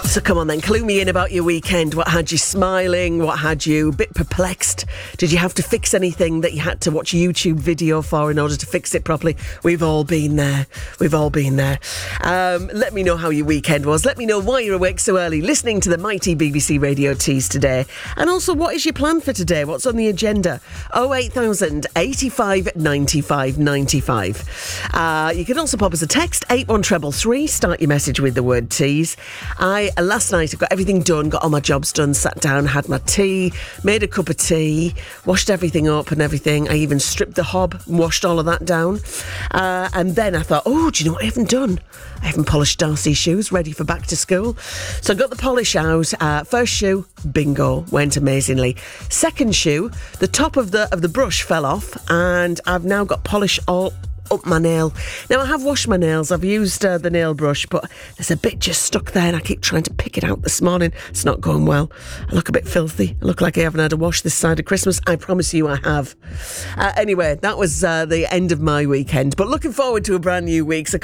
So come on then, clue me in about your weekend. What had you smiling? What had you a bit perplexed? Did you have to fix anything that you had to watch a YouTube video for in order to fix it properly? We've all been there. Let me know how your weekend was. Let me know why you're awake so early, listening to the mighty BBC Radio Tees today. And also, what is your plan for today? What's on the agenda? 08000 85 95 95. You can also pop us a text, 81333. Start your message with the word teas. Last night I got everything done, got all my jobs done, sat down, had my tea, made a cup of tea, washed everything up and everything. I even stripped the hob and washed all of that down. And then I thought, do you know what I haven't done? I haven't polished Darcy's shoes, ready for back to school. So I got the polish out. First shoe, bingo, went amazingly. Second shoe, the top of the brush fell off and I've now got polish all up my nail. Now I have washed my nails, I've used the nail brush, but there's a bit just stuck there and I keep trying to pick it out this morning. It's not going well. I look a bit filthy. I look like I haven't had a wash this side of Christmas. I promise you I have. Anyway, that was the end of my weekend, but looking forward to a brand new week. So